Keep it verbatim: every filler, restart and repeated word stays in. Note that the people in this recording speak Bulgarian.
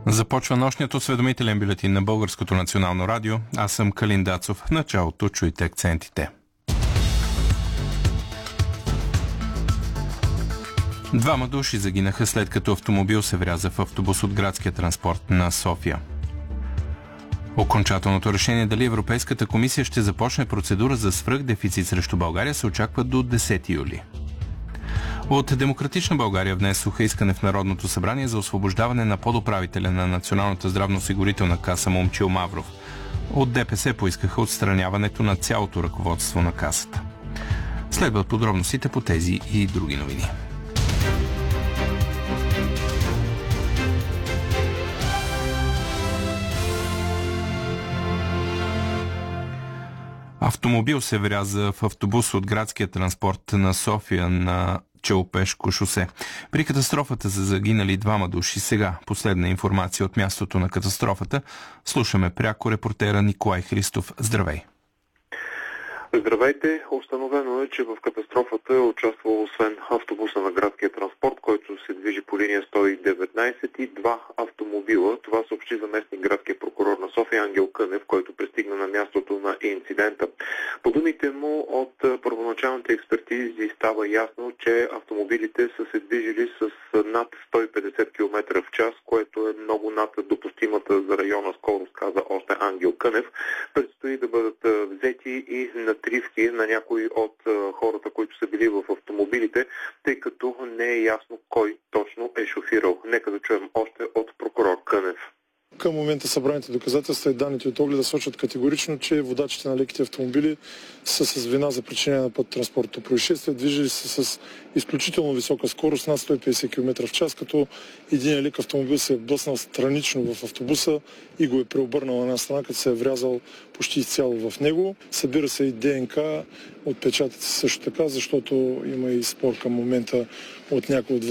Започва нощният осведомителен бюлетин на Българското национално радио. Аз съм Калин Дацов. В началото чуйте акцентите. Двама души загинаха след като автомобил се вряза в автобус от градския транспорт на София. Окончателното решение дали Европейската комисия ще започне процедура за свръхдефицит срещу България се очаква до десети юли. От Демократична България внесоха искане в Народното събрание за освобождаване на подуправителя на Националната здравноосигурителна каса Момчил Мавров. От ДПС поискаха отстраняването на цялото ръководство на касата. Следват подробностите по тези и други новини. Автомобил се вряза в автобус от градския транспорт на София на Челопешко шосе. При катастрофата са загинали двама души. Сега последна информация от мястото на катастрофата. Слушаме пряко репортера Николай Христов. Здравей! Здравейте! Установено е, че в катастрофата е участвал освен автобуса на градския транспорт, който се движи по линия сто и деветнайсет, и два автомобила. Това съобщи заместник градския прокурор на София Ангел Кънев, който пристигна на мястото на инцидента. По думите му от първоначалните експертизи става ясно, че автомобилите са се движили с над сто и петдесет километра в час, което е много над допустимата за района скорост, каза още Ангел Кънев. Предстои да бъдат взети и натривки на някои от хората, които са били в автомобилите, тъй като не е ясно кой точно е шофирал. Нека да чуем още от прокурор Кънев. Към момента събраните доказателства и данните от огледа сочат категорично, че водачите на леките автомобили са с вина за причинение на пътно-транспортното происшествие. Движили се с изключително висока скорост, над сто и петдесет километра в час, като един лек автомобил се е блъснал странично в автобуса и го е преобърнал на една страна, като се е врязал почти изцяло в него. Събира се и ДНК, отпечатъци също така, защото има и спор към момента от някои от